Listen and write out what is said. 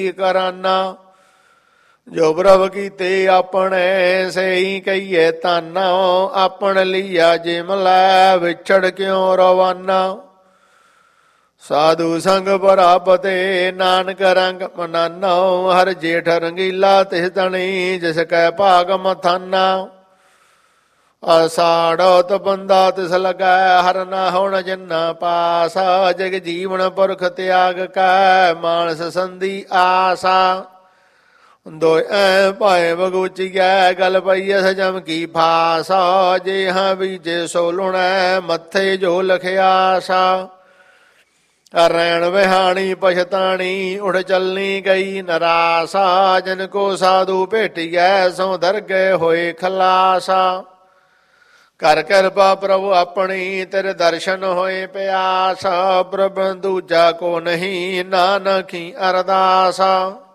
ਕਰਾਨਾ। ਜੋ ਪ੍ਰਭ ਕੀਤੇ ਆਪਣੇ ਸਹੀ ਕਹੀਏ ਤਾਨਾ। ਆਪਣ ਲੀਆ ਜਿਮ ਲੈ ਵਿਛੜ ਕਿਉਂ ਰਵਾਨਾ। ਸਾਧੂ ਸੰਗ ਪ੍ਰਾਪਤੇ ਨਾਨਕ ਰੰਗ ਮਨਾਨੋ। ਹਰ ਜੇਠ ਰੰਗੀਲਾ ਤਿਸ ਤਣੀ ਜਿਸ ਕੈ ਭਾਗ ਮਥਾਨਾ। ਆਸਾੜਤ ਬੰਦਾ ਤਿਸ ਲਗੈ ਹਰ ਨਾ ਹੁਣ ਜਿਨਾ ਪਾਸਾ। ਜਗ ਜੀਵਨ ਪੁਰਖ ਤਿਆਗ ਕੈ ਮਾਨਸ ਸੰਧੀ ਆਸਾ। ਦੋਇ ਭਾਏ ਬਗੂਚੀਐ ਗਲ ਪਈਐ ਜਮ ਕੀ ਫਾਸਾ। ਜੇ ਹਾਂ ਬੀਜੇ ਸੋ ਲੁਣੈ ਮੱਥੇ ਜੋ ਲਖਿਆਸਾ। ਰੈਣ ਵਿਹਾਣੀ ਪਛਤਾਣੀ ਉਠ ਚੱਲਣੀ ਗਈ ਨਰਾਸਾ। ਜਨ ਕੋ ਸਾਧੂ ਭੇਟੀਐ ਸੋ ਦਰਗਹਿ ਹੋਏ ਖਲਾਸਾ। ਕਰ ਕਿਰਪਾ ਪ੍ਰਭੂ ਆਪਣੀ ਤੇਰੇ ਦਰਸ਼ਨ ਹੋਏ ਪਿਆਸਾ। ਪ੍ਰਭ ਦੂਜਾ ਕੋ ਨਹੀਂ ਨਾਨਕੀ ਅਰਦਾਸਾ।